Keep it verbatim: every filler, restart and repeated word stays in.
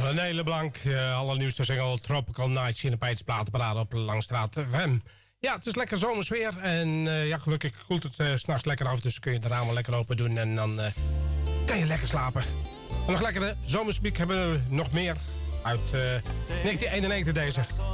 René Leblanc, uh, allernieuwste single Tropical Nights in de Peets platenparade op de Langstraat F M. Ja, het is lekker zomersweer en uh, ja, gelukkig koelt het uh, 's nachts lekker af, dus kun je de ramen lekker open doen en dan uh, kan je lekker slapen. En nog lekkere zomersmuziek hebben we nog meer uit uh, negentien eenennegentig deze.